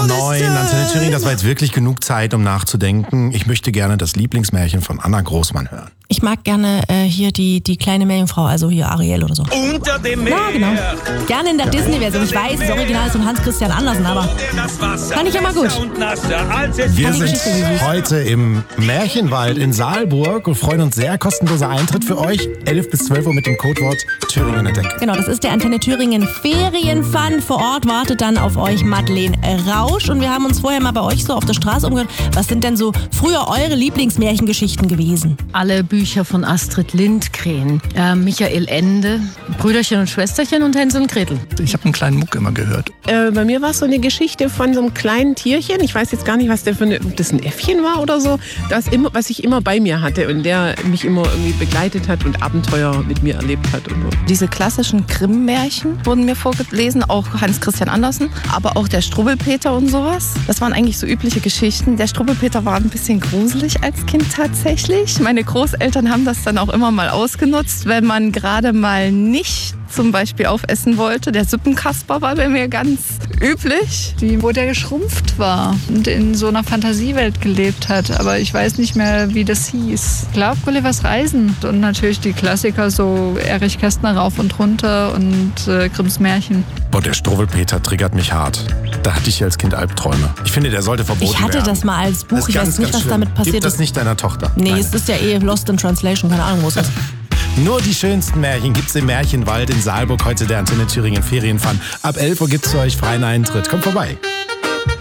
9, Antenne Thüringen. Das war jetzt wirklich genug Zeit, um nachzudenken. Ich möchte gerne das Lieblingsmärchen von Anna Großmann hören. Ich mag gerne hier die kleine Meerjungfrau, also hier Ariel oder so. Unter dem Meer. Ja, genau. Gerne in der Disney-Version. Ich weiß, das Original ist von Hans Christian Andersen, aber fand ich immer gut. Wir sind heute im Märchenwald in Saalburg und freuen uns sehr. Kostenloser Eintritt für euch. 11 bis 12 Uhr mit dem Codewort Thüringen entdeckt. Genau, das ist der Antenne Thüringen Ferienfun. Vor Ort wartet dann auf euch Madeleine Rausch. Und wir haben uns vorher mal bei euch so auf der Straße umgehört. Was sind denn so früher eure Lieblingsmärchengeschichten gewesen? Alle Bücher von Astrid Lindgren, Michael Ende, Brüderchen und Schwesterchen und Hänsel und Gretel. Ich habe einen kleinen Muck immer gehört. Bei mir war es so eine Geschichte von so einem kleinen Tierchen. Ich weiß jetzt gar nicht, was der ob das ein Äffchen war oder so. Was ich immer bei mir hatte und der mich immer irgendwie begleitet hat und Abenteuer mit mir erlebt hat. Und so. Diese klassischen Grimm-Märchen wurden mir vorgelesen, auch Hans Christian Andersen, aber auch der Struwwelpeter und sowas. Das waren eigentlich so übliche Geschichten. Der Struwwelpeter war ein bisschen gruselig als Kind tatsächlich. Meine Großeltern haben das dann auch immer mal ausgenutzt, wenn man gerade mal nicht zum Beispiel aufessen wollte. Der Suppenkasper war bei mir ganz üblich. Wo der geschrumpft war und in so einer Fantasiewelt gelebt hat. Aber ich weiß nicht mehr, wie das hieß. Ich glaube, Gullivers Reisen. Und natürlich die Klassiker, so Erich Kästner rauf und runter und Grimms Märchen. Boah, der Struwwelpeter triggert mich hart. Da hatte ich als Kind Albträume. Ich finde, der sollte verboten werden. Ich hatte das mal als Buch. Ich weiß nicht, was damit passiert ist. Gib das nicht deiner Tochter. Nee, es ist ja Lost in Translation. Keine Ahnung, wo es ist. Nur die schönsten Märchen gibt's im Märchenwald in Saalburg. Heute der Antenne Thüringen Ferienfun. Ab 11 Uhr gibt's für euch freien Eintritt. Kommt vorbei.